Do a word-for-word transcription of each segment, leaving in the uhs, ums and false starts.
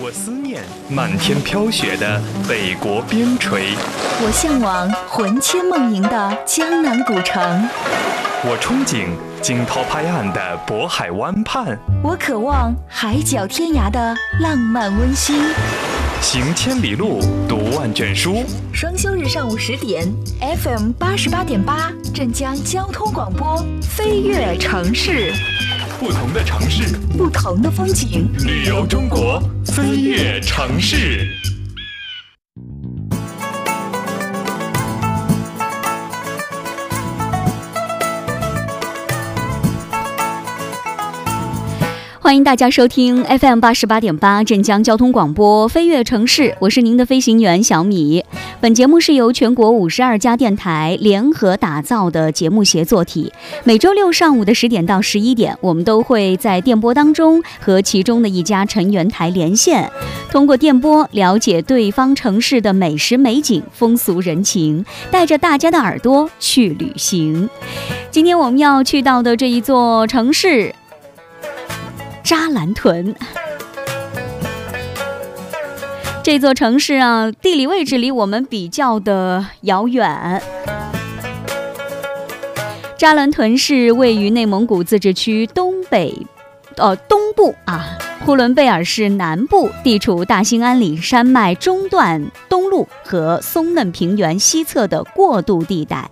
我思念满天飘雪的北国边陲， 我向往魂牵梦萦的江南古城， 我憧憬惊涛拍岸的渤海湾畔， 我渴望海角天涯的浪漫温馨。 行千里路，读万卷书。 双休日上午十点 ，F M 八十八点八，镇江交通广播，飞跃城市。 不同的城市， 不同的风景， 旅游中国，飞跃城市。 欢迎大家收听 F M 八十八点八镇江交通广播飞跃城市，我是您的飞行员小米。本节目是由全国五十二家电台联合打造的节目协作体，每周六上午的十点到十一点，我们都会在电波当中和其中的一家成员台连线，通过电波了解对方城市的美食美景、风俗人情，带着大家的耳朵去旅行。今天我们要去到的这一座城市扎兰屯，这座城市啊，地理位置离我们比较的遥远。扎兰屯是位于内蒙古自治区东北，呃东部啊，呼伦贝尔市南部，地处大兴安岭山脉中段东麓和松嫩平原西侧的过渡地带。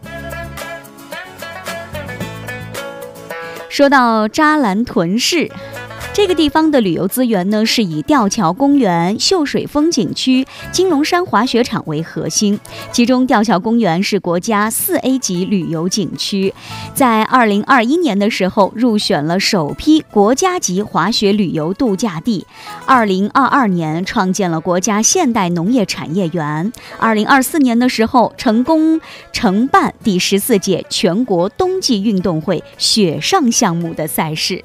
说到扎兰屯市，这个地方的旅游资源呢，是以吊桥公园、秀水风景区、金龙山滑雪场为核心。其中吊桥公园是国家四 A 级旅游景区，在二零二一年的时候入选了首批国家级滑雪旅游度假地。二零二二年创建了国家现代农业产业园。二零二四年的时候成功承办第十四届全国冬季运动会雪上项目的赛事。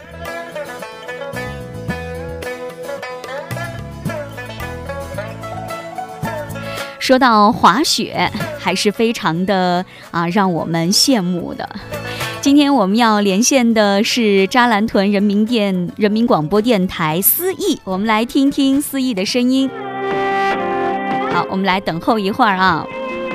说到滑雪，还是非常的啊，让我们羡慕的。今天我们要连线的是扎兰屯人民电人民广播电台思义，我们来听听思义的声音。好，我们来等候一会儿啊。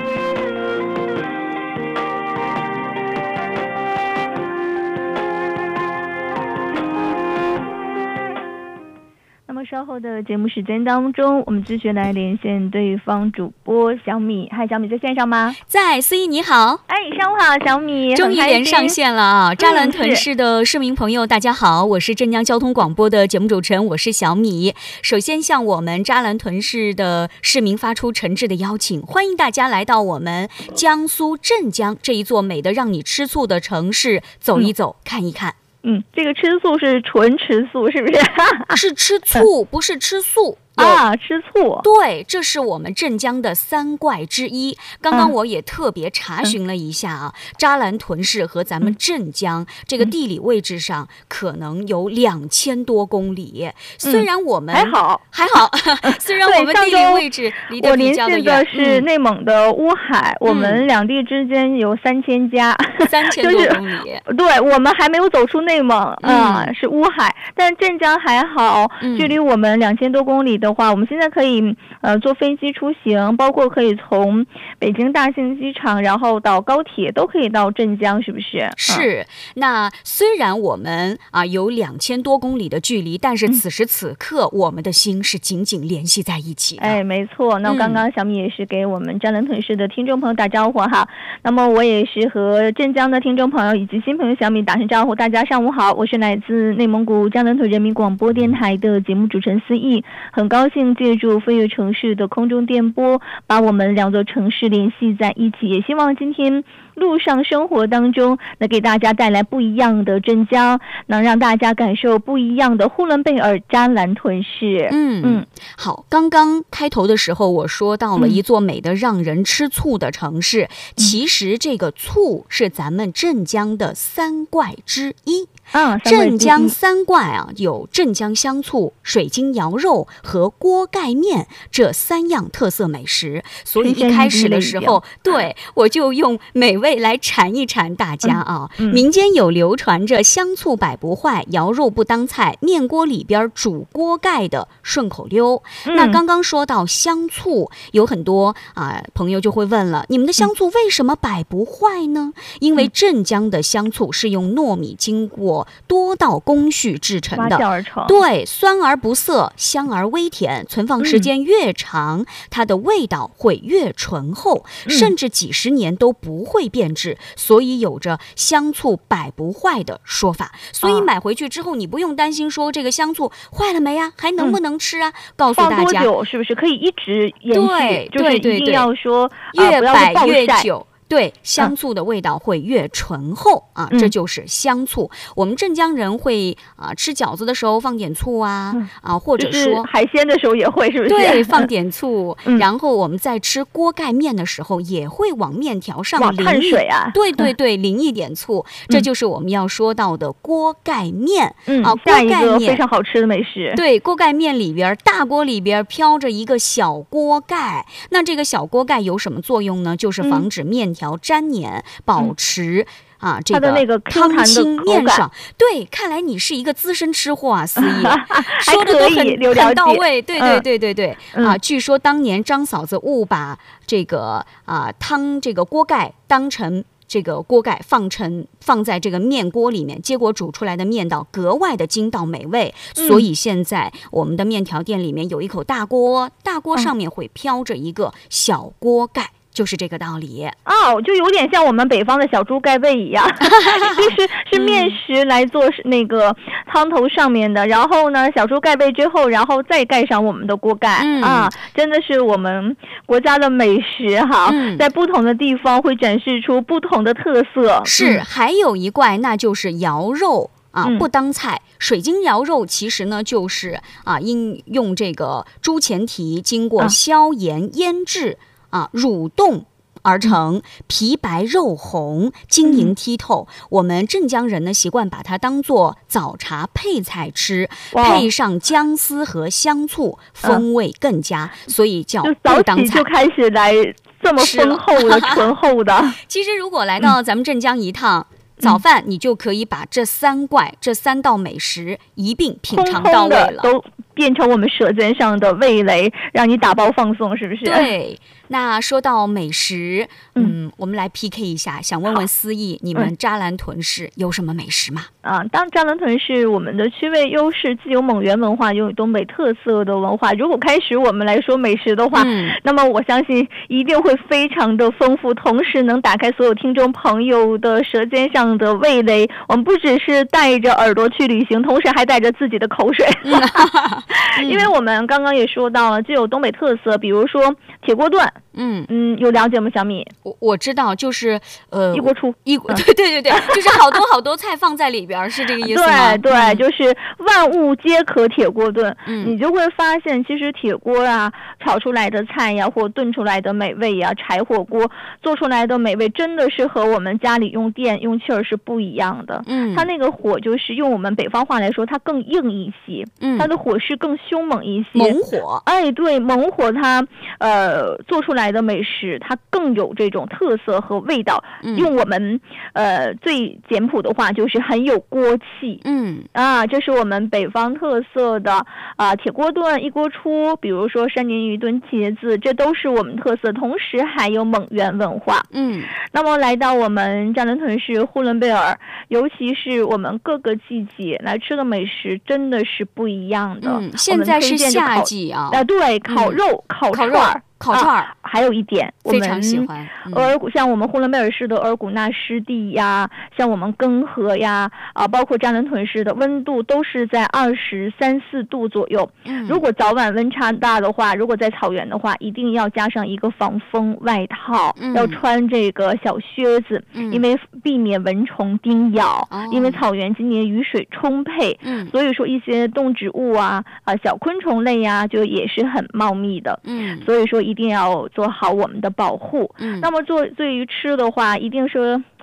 稍后的节目时间当中，我们继续来连线对方主播小米。嗨，小米在线上吗？ 在，思义你好。 哎，上午好，小米。 终于连上线了啊！扎兰屯市的市民朋友，大家好，我是镇江交通广播的节目主持人，我是小米。首先向我们扎兰屯市的市民发出诚挚的邀请，欢迎大家来到我们江苏镇江这一座美得让你吃醋的城市走一走、嗯、看一看。 嗯，这个吃素是纯吃素，是不是？ 是吃醋，不是吃素。 啊，吃醋。 对，这是我们镇江的三怪之一。刚刚我也特别查询了一下啊，嗯、扎兰屯市和咱们镇江、嗯、这个地理位置上可能有两千多公里。嗯、虽然我们还好还好，虽然我们地理位置离得比较的远。 我联系的是内蒙的乌海，嗯、我们两地之间有三千家， 三千多公里。 就是、对，我们还没有走出内蒙啊、嗯呃，是乌海，但镇江还好，嗯、距离我们两千多公里的话，我们现在可以呃坐飞机出行，包括可以从北京大兴机场，然后到高铁都可以到镇江，是不是？ 是。嗯、那虽然我们啊有两千多公里的距离，但是此时此刻、嗯、我们的心是紧紧联系在一起的。 哎，没错。那刚刚小米也是给我们扎兰屯市的听众朋友打招呼哈。那么我也是和镇江的听众朋友以及新朋友小米打声招呼，大家上午好，我是来自内蒙古扎兰屯人民广播电台的节目主持人思义，很高兴借助飞跃城市的空中电波，把我们两座城市联系在一起。也希望今天路上生活当中能给大家带来不一样的镇江，能让大家感受不一样的呼伦贝尔扎兰屯市。 嗯嗯，好，刚刚开头的时候我说到了一座美得让人吃醋的城市、嗯、其实这个醋是咱们镇江的三怪之一。 嗯， 镇江三怪啊，有镇江香醋、水晶肴肉和锅盖面这三样特色美食。所以一开始的时候，对我就用美味来馋一馋大家啊。嗯嗯、民间有流传着香醋摆不坏，肴肉不当菜，面锅里边煮锅盖的顺口溜。嗯、那刚刚说到香醋，有很多啊、呃、朋友就会问了，你们的香醋为什么摆不坏呢？因为镇江的香醋是用糯米经过多道工序制成的， 发酵而成， 对，酸而不涩，香而微甜，存放时间越长，嗯、它的味道会越醇厚，嗯、甚至几十年都不会变质，所以有着香醋摆不坏的说法。所以买回去之后，你不用担心说这个香醋坏了没啊，还能不能吃啊？嗯、告诉大家， 放多久是不是可以一直延续？ 对， 就是一定要说对对对呃、 越摆越久。对，香醋的味道会越醇厚、嗯、啊，这就是香醋。我们镇江人会啊吃饺子的时候放点醋啊、嗯、啊，或者说、就是、 海鲜的时候也会，是不是？ 对，放点醋。 嗯、 然后我们在吃锅盖面的时候，也会往面条上淋碳水啊， 对对对，淋一点醋。嗯、这就是我们要说到的锅盖面。 嗯啊，锅盖面非常好吃的美食。 对，锅盖面里边大锅里边飘着一个小锅盖，那这个小锅盖有什么作用呢？就是防止面条粘黏。嗯保持、嗯、啊，这个汤清面爽。对，看来你是一个资深吃货啊，思怡说的都很很到位。对对对对对、嗯、啊！据说当年张嫂子误把这个啊汤这个锅盖当成这个锅盖放成放在这个面锅里面，结果煮出来的面道格外的筋道美味。嗯、所以现在我们的面条店里面有一口大锅，大锅上面会飘着一个小锅盖。嗯就是这个道理哦，就有点像我们北方的小猪盖被一样，就是是面食来做那个汤头上面的，然后呢，小猪盖被之后，然后再盖上我们的锅盖、嗯、啊，真的是我们国家的美食哈，嗯、在不同的地方会展示出不同的特色。 是，嗯、还有一怪，那就是肴肉。啊，不当菜。嗯、水晶肴肉其实呢，就是啊，应用这个猪前蹄经过消盐腌制。啊啊，蠕动而成，皮白肉红，晶莹剔透。嗯、我们镇江人呢，习惯把它当做早茶配菜吃，配上姜丝和香醋，风味更佳，嗯、所以叫不当菜。 就早起就开始来这么丰厚的、醇厚的。 其实，如果来到咱们镇江一趟。嗯早饭你就可以把这三怪、这三道美食一并品尝到位了， 都变成我们舌尖上的味蕾，让你打包放送，是不是？ 对。那说到美食，嗯，嗯我们来 P K 一下，想问问思义，你们扎兰屯市有什么美食吗？ 啊，当扎兰屯市我们的区位优势，既有蒙元文化，又有东北特色的文化。如果开始我们来说美食的话，嗯、那么我相信一定会非常的丰富，同时能打开所有听众朋友的舌尖上的味蕾。我们不只是带着耳朵去旅行，同时还带着自己的口水。嗯、因为我们刚刚也说到了，具有东北特色，比如说铁锅炖。嗯嗯，有了解吗，小米？ 我我知道，就是呃， 一锅出一锅，对对对对，就是好多好多菜放在里边，是这个意思吗？ 对对，嗯、就是万物皆可铁锅炖。嗯，你就会发现，其实铁锅啊，炒出来的菜呀，或炖出来的美味呀，柴火锅做出来的美味，真的是和我们家里用电用气儿是不一样的。嗯，它那个火就是用我们北方话来说，它更硬一些。嗯，它的火势更凶猛一些。 猛火。 哎，对，猛火它呃做出来。来的美食，它更有这种特色和味道。嗯、用我们呃最简朴的话，就是很有锅气。嗯啊，这是我们北方特色的啊，铁锅炖、一锅出，比如说山鲶鱼炖茄子，这都是我们特色。同时还有蒙元文化。嗯，那么来到我们扎兰屯市呼伦贝尔，尤其是我们各个季节来吃的美食，真的是不一样的。 嗯，现在是夏季啊。 啊，对，烤肉、嗯、烤串儿。 烤串儿、啊， 还有一点， 非常喜欢。 嗯、额尔古，像我们呼伦贝尔市的额尔古纳湿地呀，像我们根河呀，啊，包括扎兰屯市的温度都是在二十三四度左右。嗯、如果早晚温差大的话，如果在草原的话，一定要加上一个防风外套，嗯、要穿这个小靴子，嗯、因为避免蚊虫叮咬。哦、因为草原今年雨水充沛，嗯、所以说一些动植物啊，啊小昆虫类呀，就也是很茂密的。嗯，所以说一定要做好我们的保护。嗯，那么做对于吃的话，一定是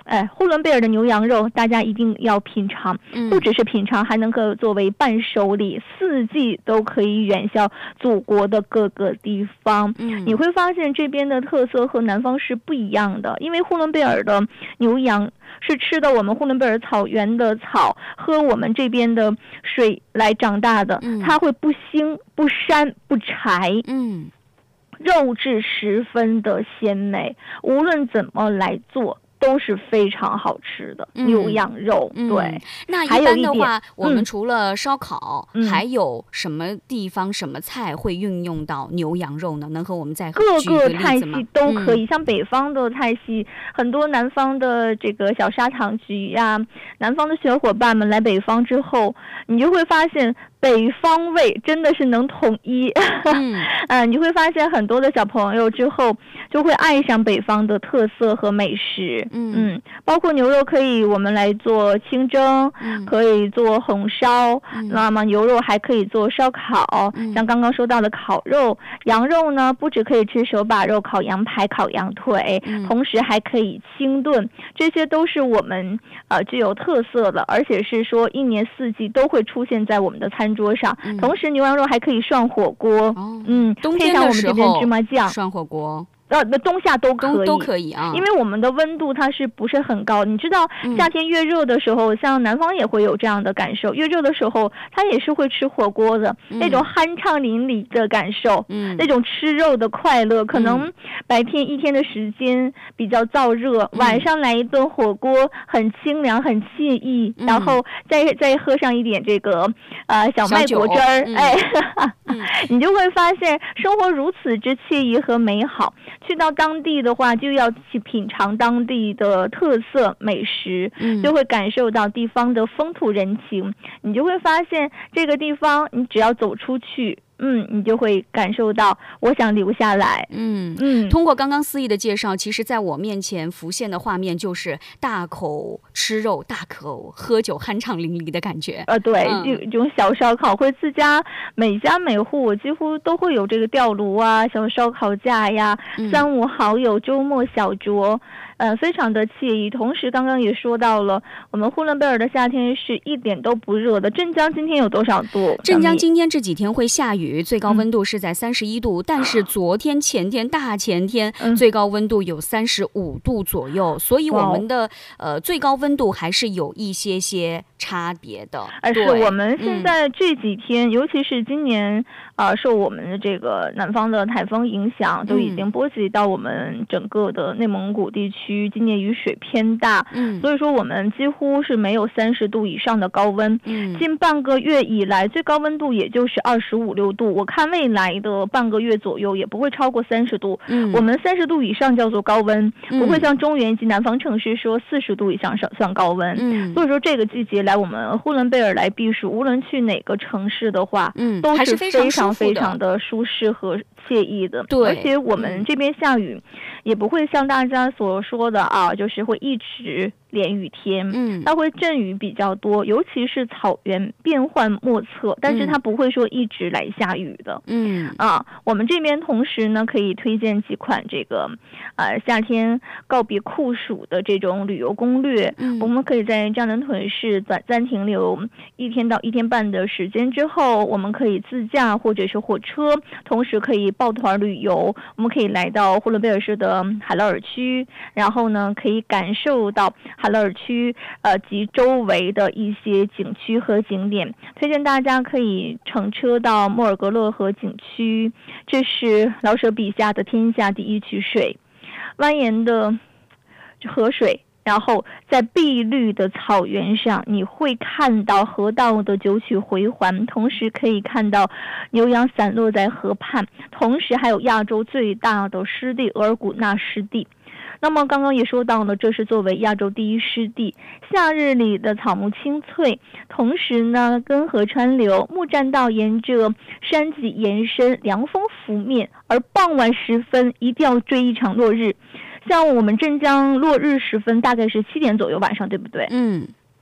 哎，呼伦贝尔的牛羊肉大家一定要品尝，不只是品尝，还能够作为伴手礼，四季都可以远销祖国的各个地方。嗯，你会发现这边的特色和南方是不一样的，因为呼伦贝尔的牛羊是吃的我们呼伦贝尔草原的草，喝我们这边的水来长大的，它会不腥不膻不柴。嗯，肉质十分的鲜美，无论怎么来做都是非常好吃的、嗯、牛羊肉。对、嗯， 那一般的话，我们除了烧烤、嗯，还有什么地方、什么菜会运用到牛羊肉呢？能和我们再各个菜系都可以、嗯，像北方的菜系，很多南方的这个小砂糖橘呀、啊，南方的小伙伴们来北方之后，你就会发现。北方味真的是能统一，嗯，呃，你会发现很多的小朋友之后就会爱上北方的特色和美食，嗯嗯，包括牛肉可以我们来做清蒸，嗯、可以做红烧、嗯，那么牛肉还可以做烧烤、嗯，像刚刚说到的烤肉，羊肉呢不只可以吃手把肉、烤羊排、烤羊腿，嗯、同时还可以清炖，这些都是我们呃具有特色的，而且是说一年四季都会出现在我们的餐桌上，嗯、同时牛羊肉还可以涮火锅，哦、嗯，配上我们这边芝麻酱涮火锅。 呃，冬夏都可以， 都, 都可以啊， 因为我们的温度它是不是很高？你知道，夏天越热的时候、嗯，像南方也会有这样的感受，越热的时候，它也是会吃火锅的，嗯、那种酣畅淋漓的感受，嗯，那种吃肉的快乐，可能白天一天的时间比较燥热，嗯、晚上来一顿火锅，很清凉，很惬意，嗯、然后再再喝上一点这个呃小麦果汁儿，哎，嗯、你就会发现生活如此之惬意和美好。去到当地的话，就要去品尝当地的特色美食，嗯，就会感受到地方的风土人情。你就会发现这个地方，你只要走出去，嗯，你就会感受到我想留下来。嗯嗯，通过刚刚思义的介绍，其实在我面前浮现的画面就是大口吃肉、大口喝酒、酣畅淋漓的感觉。 呃，对，嗯、这种小烧烤会自家每家每户几乎都会有这个吊炉啊、小烧烤架呀，嗯、三五好友周末小酌。呃，非常的惬意。同时，刚刚也说到了，我们呼伦贝尔的夏天是一点都不热的。镇江今天有多少度？ 镇江今天这几天会下雨，最高温度是在三十一度、嗯，但是昨天、前天、大前天、嗯、最高温度有三十五度左右，所以我们的呃最高温度还是有一些些差别的。 而是我们现在这几天，嗯、尤其是今年啊、呃，受我们的这个南方的台风影响，都已经波及到我们整个的内蒙古地区。今年雨水偏大，嗯，所以说我们几乎是没有三十度以上的高温。嗯，近半个月以来，最高温度也就是二十五六度。我看未来的半个月左右也不会超过三十度。嗯，我们三十度以上叫做高温，嗯、不会像中原及南方城市说四十度以上算高温。嗯，所以说这个季节来我们呼伦贝尔来避暑，无论去哪个城市的话，嗯，都是非常非常的舒适和惬意的。对，而且我们这边下雨，也不会像大家所说。说的啊，就是会一直连雨天，嗯，它会阵雨比较多，尤其是草原变幻莫测，但是它不会说一直来下雨的，嗯啊，我们这边同时呢可以推荐几款这个呃夏天告别酷暑的这种旅游攻略，嗯，我们可以在扎兰屯市短暂停留一天到一天半的时间之后，我们可以自驾或者是火车，同时可以抱团旅游，我们可以来到呼伦贝尔市的海拉尔区，然后呢可以感受到海拉尔区呃及周围的一些景区和景点，推荐大家可以乘车到莫尔格勒河景区，这是老舍笔下的天下第一曲水，蜿蜒的河水，然后在碧绿的草原上，你会看到河道的九曲回环，同时可以看到牛羊散落在河畔，同时还有亚洲最大的湿地额尔古纳湿地。那么刚刚也说到了，这是作为亚洲第一湿地，夏日里的草木青翠，同时呢根河川流，木栈道沿着山脊延伸，凉风拂面，而傍晚时分一定要追一场落日。像我们镇江落日时分大概是七点左右晚上，对不对？嗯，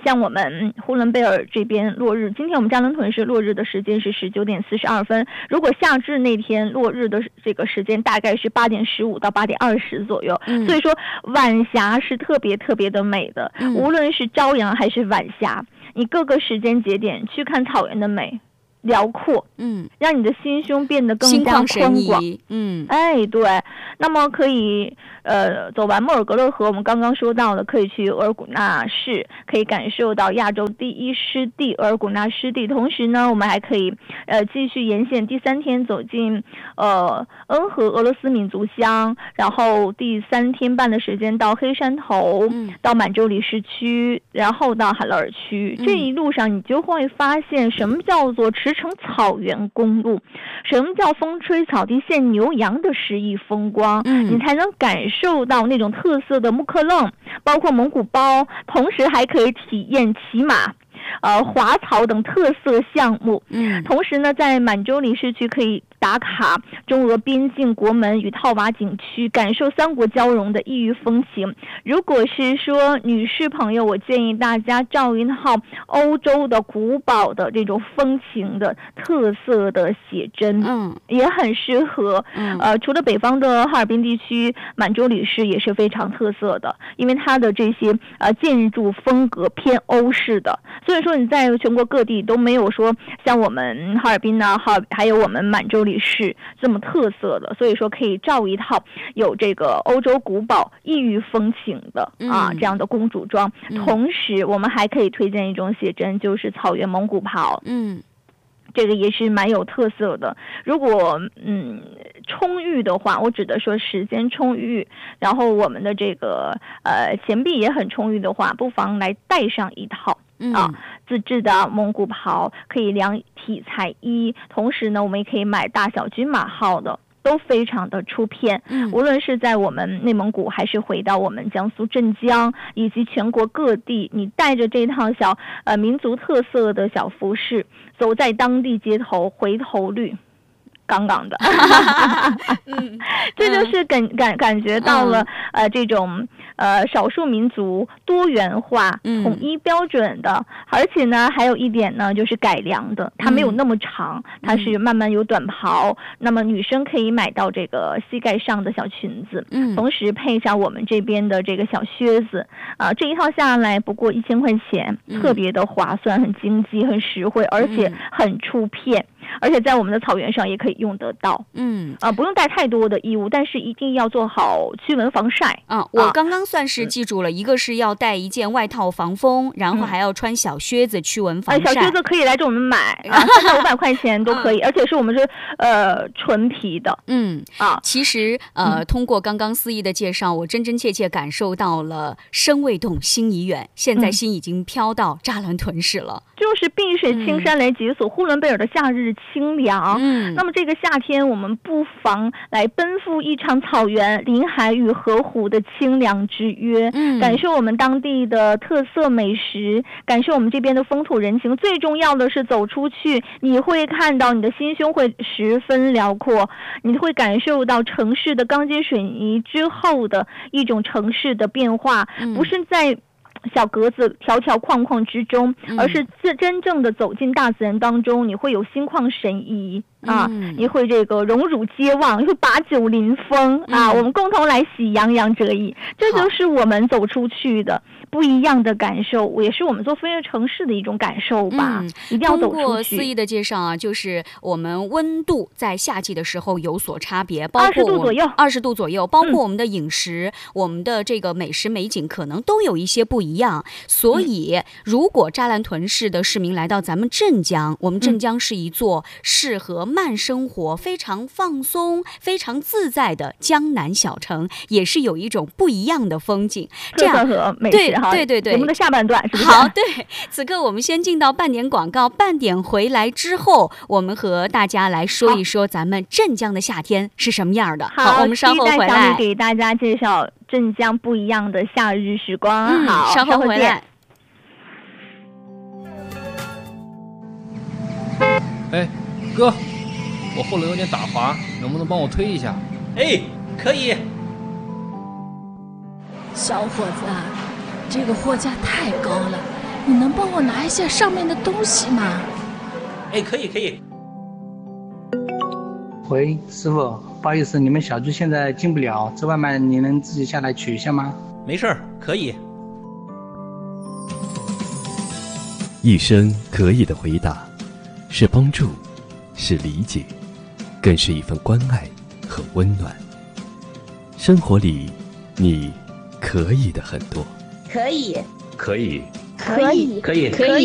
像我们呼伦贝尔这边落日，今天我们扎伦屯市落日的时间是十九点四十二分，如果夏至那天落日的这个时间大概是八点十五到八点二十左右，嗯、所以说晚霞是特别特别的美的，嗯、无论是朝阳还是晚霞，你各个时间节点去看草原的美。辽阔，嗯，让你的心胸变得更加宽广，嗯，哎，对，那么可以，呃，走完莫尔格勒河，我们刚刚说到了，可以去额尔古纳市，可以感受到亚洲第一湿地额尔古纳湿地，同时呢，我们还可以，呃，继续沿线第三天走进，呃，恩和俄罗斯民族乡，然后第三天半的时间到黑山头，嗯、到满洲里市区，然后到海勒尔区，嗯、这一路上你就会发现什么叫做驰骋草原公路，什么叫风吹草低见牛羊的诗意风光，嗯、你才能感受到那种特色的木克楞，包括蒙古包，同时还可以体验骑马。呃，滑草等特色项目，嗯，同时呢，在满洲里市区可以打卡中俄边境国门与套娃景区，感受三国交融的异域风情。如果是说女士朋友，我建议大家照一套欧洲的古堡的这种风情的特色的写真，嗯，也很适合。嗯，呃，除了北方的哈尔滨地区，满洲里市也是非常特色的，因为它的这些呃建筑风格偏欧式的。所以说你在全国各地都没有说像我们哈尔滨呢，哈还有我们满洲里市这么特色的，所以说可以照一套有这个欧洲古堡异域风情的啊、嗯、这样的公主装。同时我们还可以推荐一种写真，就是草原蒙古袍。嗯。这个也是蛮有特色的。如果嗯充裕的话，我指的说时间充裕，然后我们的这个呃钱币也很充裕的话，不妨来带上一套。啊，自制的蒙古袍，可以量体裁衣，同时呢，我们也可以买大小均码号的，都非常的出片。嗯，无论是在我们内蒙古，还是回到我们江苏镇江，以及全国各地，你带着这套小呃民族特色的小服饰，走在当地街头，回头率杠杠的，嗯，这就是感感感觉到了、嗯、呃这种呃少数民族多元化、统一标准的，嗯、而且呢还有一点呢就是改良的，它没有那么长，嗯、它是慢慢有短袍，嗯、那么女生可以买到这个膝盖上的小裙子，嗯，同时配上我们这边的这个小靴子，啊、呃，这一套下来不过一千块钱，嗯、特别的划算，很经济，很实惠，而且很出片。而且在我们的草原上也可以用得到，嗯啊、呃，不用带太多的衣物，但是一定要做好驱蚊防晒啊。我刚刚算是记住了，嗯、一个是要带一件外套防风，然后还要穿小靴子驱蚊防晒。 哎，小靴子可以来这我们买啊，三百五百块钱都可以，嗯、而且是我们是呃纯皮的， 嗯啊。其实呃，嗯、通过刚刚思怡的介绍，我真真切切感受到了身未动，心已远。现在心已经飘到扎兰屯市了， 就是碧水青山来解锁呼伦贝尔的夏日清凉。嗯，那么这个夏天我们不妨来奔赴一场草原、林海与河湖的清凉之约，嗯，感受我们当地的特色美食，感受我们这边的风土人情。最重要的是走出去，你会看到你的心胸会十分辽阔，你会感受到城市的钢筋水泥之后的一种城市的变化，嗯、不是在小格子条条框框之中，而是真真正的走进大自然当中，你会有心旷神怡啊，嗯、你会这个荣辱皆忘，你会把酒临风啊，嗯、我们共同来喜洋洋折翼，这就是我们走出去的不一样的感受，也是我们做飞跃城市的一种感受吧。嗯、一定要走出去。通过思怡的介绍啊，就是我们温度在夏季的时候有所差别，包括二十度左右， 二十度左右，包括我们的饮食、嗯、我们的这个美食美景可能都有一些不一样。所以，如果扎兰屯市的市民来到咱们镇江，我们镇江是一座适合慢生活、非常放松、非常自在的江南小城，也是有一种不一样的风景。 这样和美食哈， 对对对对， 我们的下半段是不是？ 好，对，此刻我们先进到半点广告，半点回来之后，我们和大家来说一说咱们镇江的夏天是什么样的。 好， 好我们稍后回来给大家介绍镇江不一样的夏日时光。 嗯、 好， 稍后回来。 哎，哥，我后轮有点打滑，能不能帮我推一下？ 哎，可以。 小伙子啊，这个货架太高了， 你能帮我拿一下上面的东西吗？ 哎，可以可以。 喂，师傅，不好意思，你们小区现在进不了，这外卖你能自己下来取一下吗？ 没事儿，可以。 一声可以的回答，是帮助，是理解，更是一份关爱和温暖。生活里，你可以的很多。 可以， 可以， 可以， 可以， 可以。